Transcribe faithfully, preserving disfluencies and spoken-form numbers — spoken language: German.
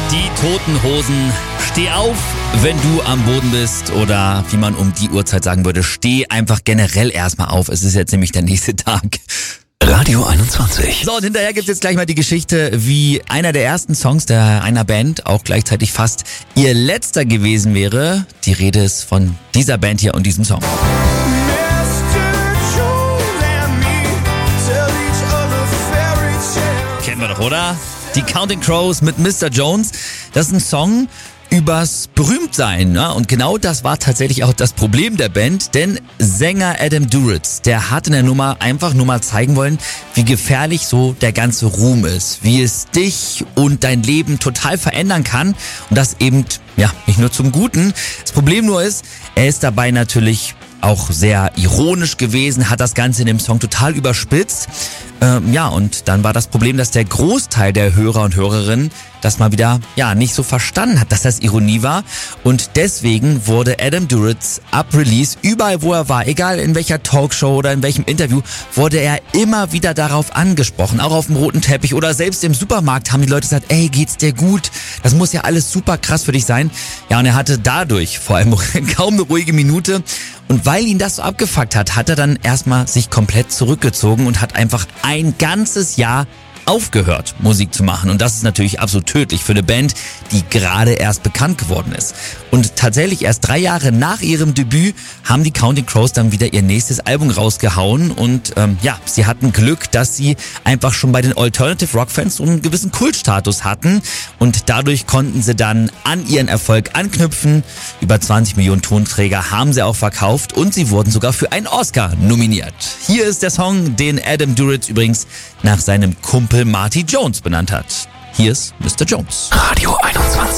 Die Toten Hosen. Steh auf, wenn du am Boden bist, oder wie man um die Uhrzeit sagen würde, steh einfach generell erstmal auf. Es ist jetzt nämlich der nächste Tag. Radio einundzwanzig. So, und hinterher gibt's jetzt gleich mal die Geschichte, wie einer der ersten Songs der einer Band auch gleichzeitig fast ihr letzter gewesen wäre. Die Rede ist von dieser Band hier und diesem Song. Kennen wir doch, oder? Die Counting Crows mit Mister Jones. Das ist ein Song übers Berühmtsein, ne? Und genau das war tatsächlich auch das Problem der Band, denn Sänger Adam Duritz, der hat in der Nummer einfach nur mal zeigen wollen, wie gefährlich so der ganze Ruhm ist, wie es dich und dein Leben total verändern kann und das eben, ja, nicht nur zum Guten. Das Problem nur ist, er ist dabei natürlich auch sehr ironisch gewesen, hat das Ganze in dem Song total überspitzt. Ähm, ja, und dann war das Problem, dass der Großteil der Hörer und Hörerinnen das mal wieder, ja, nicht so verstanden hat, dass das Ironie war. Und deswegen wurde Adam Duritz ab Release, überall wo er war, egal in welcher Talkshow oder in welchem Interview, wurde er immer wieder darauf angesprochen. Auch auf dem roten Teppich oder selbst im Supermarkt haben die Leute gesagt, ey, geht's dir gut? Das muss ja alles super krass für dich sein. Ja, und er hatte dadurch vor allem kaum eine ruhige Minute. Und weil ihn das so abgefuckt hat, hat er dann erstmal sich komplett zurückgezogen und hat einfach ein ganzes Jahr aufgehört, Musik zu machen. Und das ist natürlich absolut tödlich für eine Band, die gerade erst bekannt geworden ist. Und tatsächlich erst drei Jahre nach ihrem Debüt haben die Counting Crows dann wieder ihr nächstes Album rausgehauen. Und ähm, ja, sie hatten Glück, dass sie einfach schon bei den Alternative Rock Fans so einen gewissen Kultstatus hatten. Und dadurch konnten sie dann an ihren Erfolg anknüpfen. Über zwanzig Millionen Tonträger haben sie auch verkauft und sie wurden sogar für einen Oscar nominiert. Hier ist der Song, den Adam Duritz übrigens nach seinem Kumpel Marty Jones benannt hat. Hier ist Mister Jones. Radio einundzwanzig.